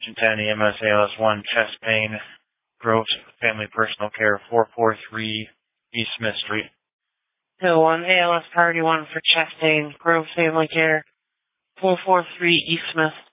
Gentani MS ALS 1 chest pain, Grove Family Personal Care 443 East Smith Street. Hill 1 ALS Priority 1 for chest pain, Grove Family Care 443 East Smith.